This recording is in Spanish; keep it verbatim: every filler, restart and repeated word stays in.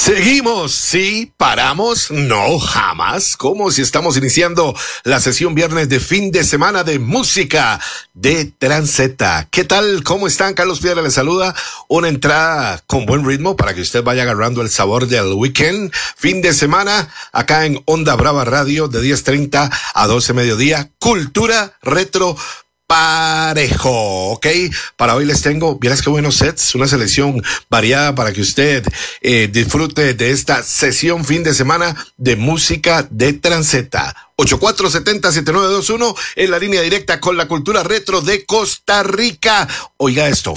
Seguimos, sí, paramos, no, jamás, como si estamos iniciando la sesión viernes de fin de semana de música de Transeta. ¿Qué tal? ¿Cómo están? Carlos Piedra les saluda. Una entrada con buen ritmo para que usted vaya agarrando el sabor del weekend. Fin de semana, acá en Onda Brava Radio, de diez treinta a doce mediodía. Cultura retro parejo, ¿ok? Para hoy les tengo, vieras qué buenos sets, una selección variada para que usted eh, disfrute de esta sesión fin de semana de música de Transeta. ocho cuatro siete cero siete nueve dos uno en la línea directa con la cultura retro de Costa Rica. Oiga esto.